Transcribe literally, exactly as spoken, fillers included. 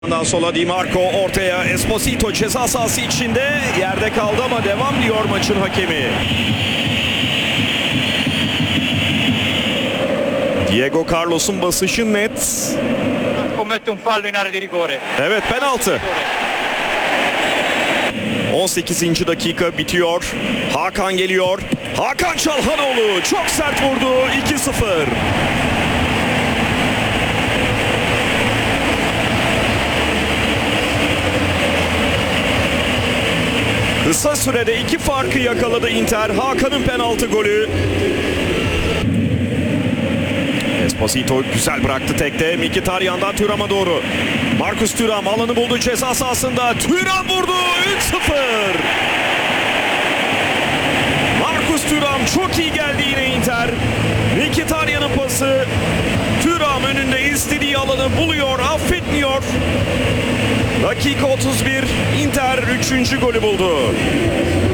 Ondan sola Di Marco, ortaya Esposito ceza sahası içinde yerde kaldı ama devam diyor maçın hakemi. Diego Carlos'un basışı net. Commette un fallo in area di rigore. Evet, penaltı. on sekizinci dakika bitiyor. Hakan geliyor. Hakan Çalhanoğlu çok sert vurdu. iki sıfır. Kısa sürede iki farkı yakaladı Inter. Hakan'ın penaltı golü. Esposito güzel bıraktı tekte. Mkhitaryan'dan Thuram'a doğru. Marcus Thuram alanı buldu ceza sahasında. Thuram vurdu. üç sıfır. Marcus Thuram çok iyi geldi yine Inter. Mkhitaryan'ın pası. Thuram önünde istediği alanı buluyor. Affetmiyor. Dakika otuz bir. Inter üçüncü golü buldu.